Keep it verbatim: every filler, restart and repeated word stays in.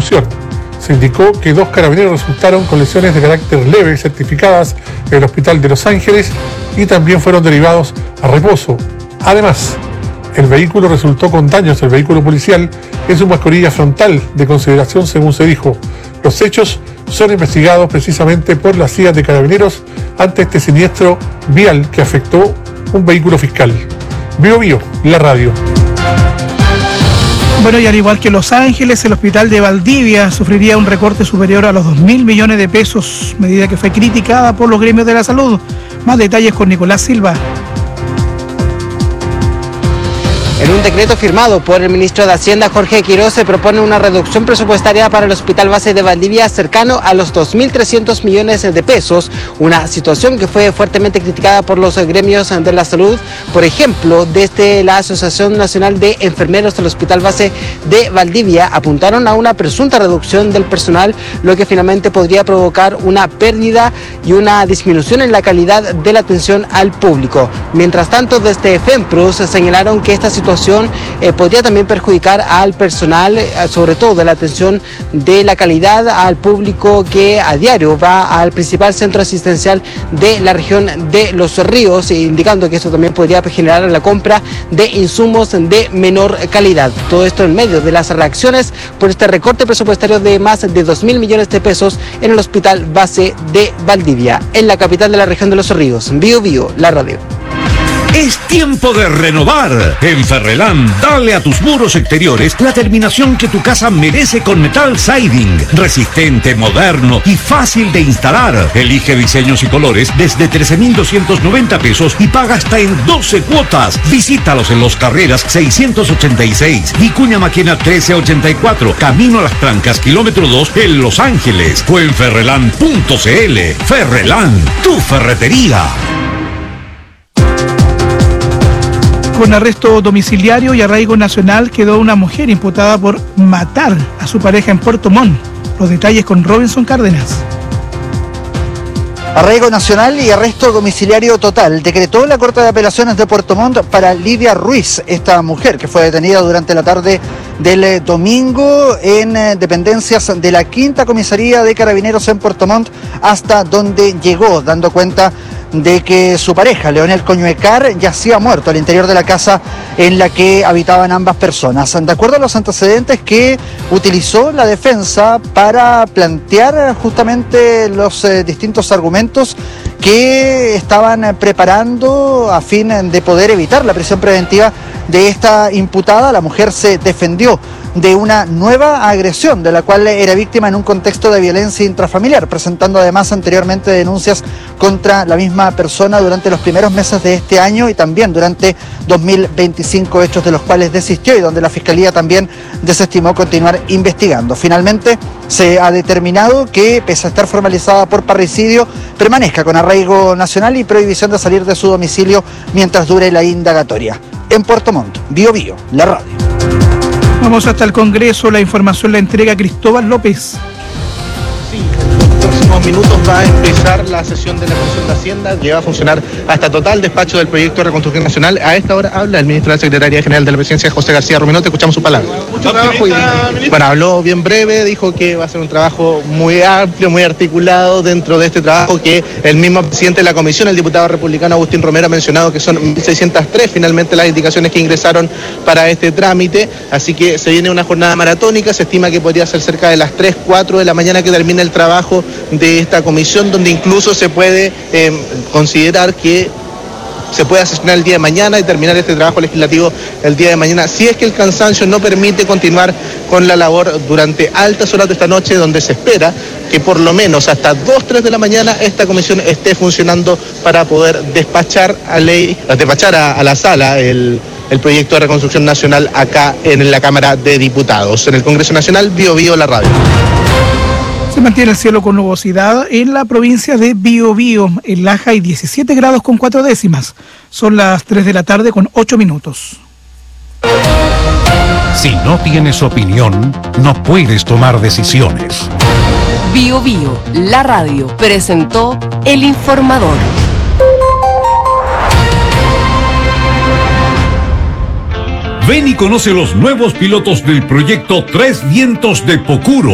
conducción. Se indicó que dos carabineros resultaron con lesiones de carácter leve certificadas en el Hospital de Los Ángeles y también fueron derivados a reposo. Además, el vehículo resultó con daños del vehículo policial en su mascarilla frontal de consideración, según se dijo. Los hechos son investigados precisamente por las C I A de Carabineros ante este siniestro vial que afectó un vehículo fiscal. Bio Bio, la radio. Bueno, y al igual que Los Ángeles, el hospital de Valdivia sufriría un recorte superior a los dos mil millones de pesos, medida que fue criticada por los gremios de la salud. Más detalles con Nicolás Silva. En un decreto firmado por el ministro de Hacienda, Jorge Quiroz, se propone una reducción presupuestaria para el Hospital Base de Valdivia cercano a los dos mil trescientos millones de pesos, una situación que fue fuertemente criticada por los gremios de la salud. Por ejemplo, desde la Asociación Nacional de Enfermeros del Hospital Base de Valdivia apuntaron a una presunta reducción del personal, lo que finalmente podría provocar una pérdida y una disminución en la calidad de la atención al público. Mientras tanto, desde FEMPROS señalaron que esta situación situación eh, podría también perjudicar al personal, eh, sobre todo de la atención de la calidad al público que a diario va al principal centro asistencial de la región de Los Ríos, indicando que esto también podría generar la compra de insumos de menor calidad. Todo esto en medio de las reacciones por este recorte presupuestario de más de dos mil millones de pesos en el Hospital Base de Valdivia, en la capital de la región de Los Ríos. Bio Bio, la radio. Es tiempo de renovar. En Ferrelán, dale a tus muros exteriores la terminación que tu casa merece con Metal Siding. Resistente, moderno y fácil de instalar. Elige diseños y colores desde trece mil doscientos noventa pesos y paga hasta en doce cuotas. Visítalos en Los Carreras seiscientos ochenta y seis, Vicuña Maquena trece ochenta y cuatro, Camino a las Trancas, kilómetro dos, en Los Ángeles. O en ferrelán punto cl. Ferrelán, tu ferretería. Con arresto domiciliario y arraigo nacional quedó una mujer imputada por matar a su pareja en Puerto Montt. Los detalles con Robinson Cárdenas. Arraigo nacional y arresto domiciliario total decretó la Corte de Apelaciones de Puerto Montt para Lidia Ruiz, esta mujer que fue detenida durante la tarde del domingo en dependencias de la Quinta Comisaría de Carabineros en Puerto Montt, hasta donde llegó, dando cuenta de que su pareja, Leonel Coñuecar, yacía muerto al interior de la casa en la que habitaban ambas personas. De acuerdo a los antecedentes que utilizó la defensa para plantear justamente los eh, distintos argumentos que estaban preparando a fin de poder evitar la prisión preventiva de esta imputada, la mujer se defendió de una nueva agresión de la cual era víctima en un contexto de violencia intrafamiliar, presentando además anteriormente denuncias contra la misma persona durante los primeros meses de este año y también durante dos mil veinticinco, hechos de los cuales desistió y donde la Fiscalía también desestimó continuar investigando. Finalmente se ha determinado que, pese a estar formalizada por parricidio, permanezca con arraigo nacional y prohibición de salir de su domicilio mientras dure la indagatoria. En Puerto Montt, Bio Bio, la radio. Vamos hasta el Congreso, la información la entrega Cristóbal López. Sí, en los próximos minutos va a empezar la sesión de la Comisión de Hacienda, que va a funcionar hasta total despacho del proyecto de reconstrucción nacional. A esta hora habla el ministro de la Secretaría General de la Presidencia, José García Ruminote. Escuchamos su palabra. Mucho trabajo y, bueno, habló bien breve, dijo que va a ser un trabajo muy amplio, muy articulado dentro de este trabajo que el mismo presidente de la comisión, el diputado republicano Agustín Romero, ha mencionado que son mil seiscientos tres finalmente las indicaciones que ingresaron para este trámite, así que se viene una jornada maratónica. Se estima que podría ser cerca de las tres, cuatro de la mañana que termine el trabajo de esta comisión, donde incluso se puede eh, considerar que se puede sesionar el día de mañana y terminar este trabajo legislativo el día de mañana, si es que el cansancio no permite continuar con la labor durante altas horas de esta noche, donde se espera que por lo menos hasta dos, tres de la mañana esta comisión esté funcionando para poder despachar a ley, despachar a, a la sala el, el proyecto de reconstrucción nacional acá en la Cámara de Diputados. En el Congreso Nacional, Bio Bio, la radio. Se mantiene el cielo con nubosidad en la provincia de Biobío. En Laja hay diecisiete grados con cuatro décimas. Son las tres de la tarde con ocho minutos. Si no tienes opinión, no puedes tomar decisiones. Bio Bio, la radio, presentó El Informador. Ven y conoce los nuevos pilotos del proyecto Tres Vientos de Pocuro.